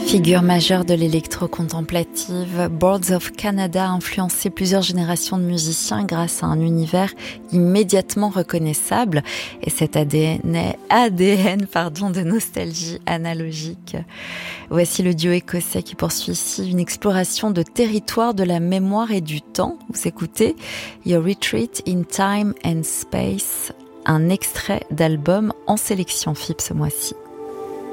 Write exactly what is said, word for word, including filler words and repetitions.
Figure majeure de l'électro-contemplative, Boards of Canada a influencé plusieurs générations de musiciens grâce à un univers immédiatement reconnaissable et cet A D N, A D N pardon, de nostalgie analogique. Voici le duo écossais qui poursuit ici une exploration de territoire de la mémoire et du temps. Vous écoutez Your Retreat in Time and Space, un extrait d'album en sélection F I B ce mois-ci.